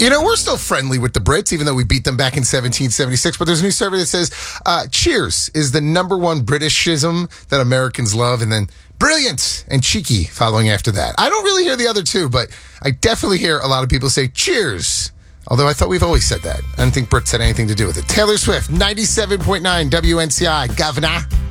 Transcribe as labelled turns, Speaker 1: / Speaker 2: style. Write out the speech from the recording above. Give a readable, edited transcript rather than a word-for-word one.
Speaker 1: We're still friendly with the Brits, even though we beat them back in 1776. But there's a new survey that says cheers is the number one Britishism that Americans love, and then brilliant and cheeky following after that. I don't really hear the other two, but I definitely hear a lot of people say cheers. Although I thought we've always said that. I don't think Brits had anything to do with it. Taylor Swift, 97.9 WNCI, Governor.